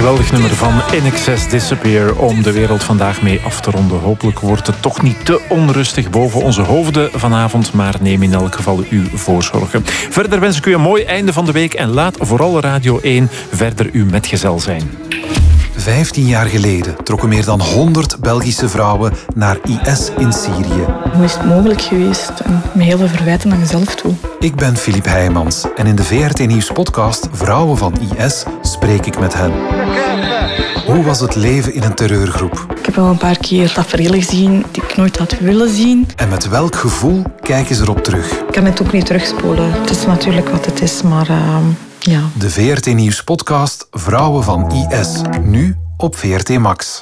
Geweldig nummer van INXS, Disappear, om de wereld vandaag mee af te ronden. Hopelijk wordt het toch niet te onrustig boven onze hoofden vanavond, maar neem in elk geval uw voorzorgen. Verder wens ik u een mooi einde van de week en laat vooral Radio 1 verder uw metgezel zijn. 15 jaar geleden trokken meer dan 100 Belgische vrouwen naar IS in Syrië. Hoe is het mogelijk geweest? En met heel veel verwijten aan mezelf toe. Ik ben Filip Heijmans en in de VRT Nieuws podcast Vrouwen van IS spreek ik met hen. Hoe was het leven in een terreurgroep? Ik heb wel een paar keer tafereelen gezien die ik nooit had willen zien. En met welk gevoel kijken ze erop terug? Ik kan het ook niet terugspoelen. Het is natuurlijk wat het is, maar ja. De VRT Nieuws podcast Vrouwen van IS. Nu op VRT Max.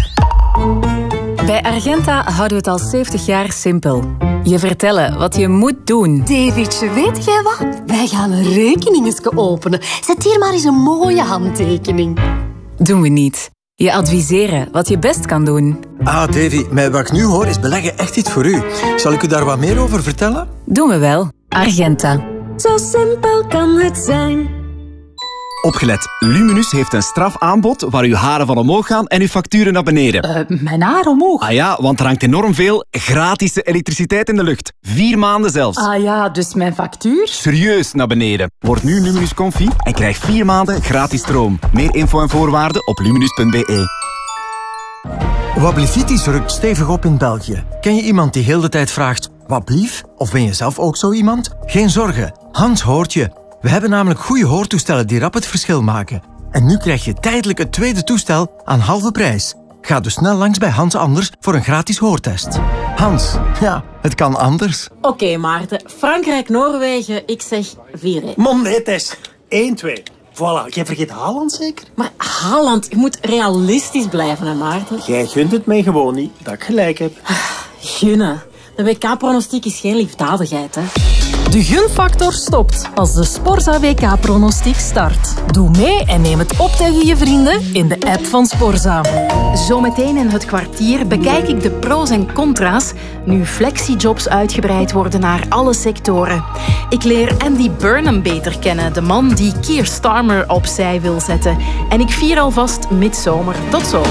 Bij Argenta houden we het al 70 jaar simpel. Je vertellen wat je moet doen. Davidje, weet jij wat? Wij gaan een rekeningetje openen. Zet hier maar eens een mooie handtekening. Doen we niet. Je adviseren wat je best kan doen. Davy, met wat ik nu hoor is beleggen echt iets voor u. Zal ik u daar wat meer over vertellen? Doen we wel. Argenta. Zo simpel kan het zijn. Opgelet, Luminus heeft een strafaanbod waar uw haren van omhoog gaan en uw facturen naar beneden. Mijn haar omhoog? Ah ja, want er hangt enorm veel gratis elektriciteit in de lucht. 4 maanden zelfs. Ah ja, dus mijn factuur? Serieus naar beneden. Word nu Luminus Comfy en krijg 4 maanden gratis stroom. Meer info en voorwaarden op luminus.be. Wablivitis rukt stevig op in België. Ken je iemand die heel de tijd vraagt, wat blief? Of ben je zelf ook zo iemand? Geen zorgen, Hans hoort je. We hebben namelijk goede hoortoestellen die rap het verschil maken. En nu krijg je tijdelijk het tweede toestel aan halve prijs. Ga dus snel langs bij Hans Anders voor een gratis hoortest. Hans, ja, het kan anders. Oké, Maarten. Frankrijk, Noorwegen, ik zeg 4-1. Man, nee, Tess. 1-2. Voilà, jij vergeet Haaland zeker? Maar Haaland, je moet realistisch blijven, hè, Maarten? Jij gunt het mij gewoon niet dat ik gelijk heb. Gunnen. De WK-pronostiek is geen liefdadigheid, hè. De gunfactor stopt als de Sporza WK-pronostiek start. Doe mee en neem het op tegen je vrienden in de app van Sporza. Zometeen in het kwartier bekijk ik de pro's en contra's nu flexijobs uitgebreid worden naar alle sectoren. Ik leer Andy Burnham beter kennen, de man die Keir Starmer opzij wil zetten. En ik vier alvast midzomer. Tot zo.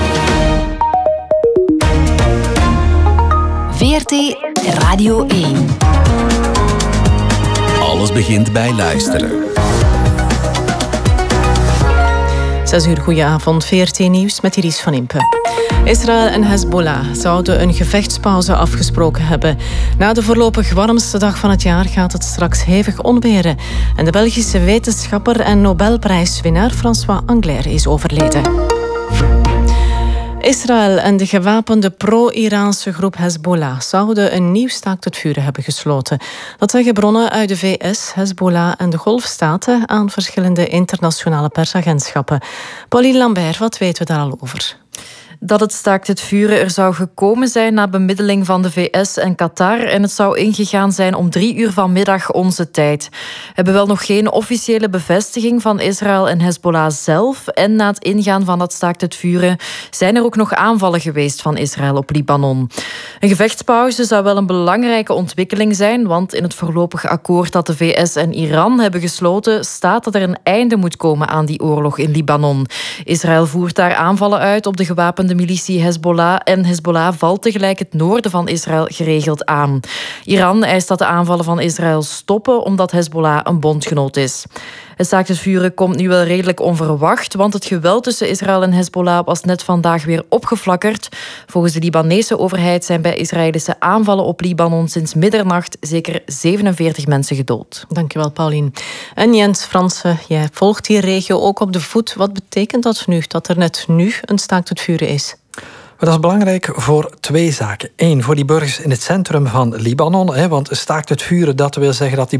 VRT Radio 1. Alles begint bij luisteren. 6 uur, goedenavond. VRT Nieuws met Iris van Impe. Israël en Hezbollah zouden een gevechtspauze afgesproken hebben. Na de voorlopig warmste dag van het jaar gaat het straks hevig onweren. En de Belgische wetenschapper en Nobelprijswinnaar François Anglaire is overleden. Israël en de gewapende pro-Iraanse groep Hezbollah zouden een nieuw staakt het vuren hebben gesloten. Dat zeggen bronnen uit de VS, Hezbollah en de Golfstaten aan verschillende internationale persagentschappen. Pauline Lambert, wat weten we daar al over? Dat het staakt het vuren er zou gekomen zijn na bemiddeling van de VS en Qatar en het zou ingegaan zijn om 3 uur vanmiddag onze tijd. We hebben wel nog geen officiële bevestiging van Israël en Hezbollah zelf en na het ingaan van dat staakt het vuren zijn er ook nog aanvallen geweest van Israël op Libanon. Een gevechtspauze zou wel een belangrijke ontwikkeling zijn, want in het voorlopig akkoord dat de VS en Iran hebben gesloten staat dat er een einde moet komen aan die oorlog in Libanon. Israël voert daar aanvallen uit op de gewapende militie Hezbollah en Hezbollah valt tegelijk het noorden van Israël geregeld aan. Iran eist dat de aanvallen van Israël stoppen omdat Hezbollah een bondgenoot is. Het staakt het vuren komt nu wel redelijk onverwacht, want het geweld tussen Israël en Hezbollah was net vandaag weer opgeflakkerd. Volgens de Libanese overheid zijn bij Israëlische aanvallen op Libanon sinds middernacht zeker 47 mensen gedood. Dankjewel, Pauline. En Jens Fransen, jij volgt die regio ook op de voet. Wat betekent dat nu, dat er net nu een staakt het vuren is? Dat is belangrijk voor 2 zaken. 1, voor die burgers in het centrum van Libanon. Want staakt het vuren, dat wil zeggen dat die